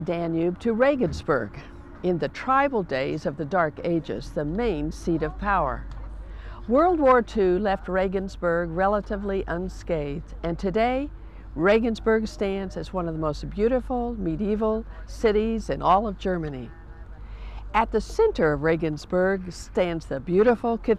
Danube to Regensburg, in the tribal days of the Dark Ages, the main seat of power. World War II left Regensburg relatively unscathed, and today Regensburg stands as one of the most beautiful medieval cities in all of Germany. At the center of Regensburg stands the beautiful cathedral.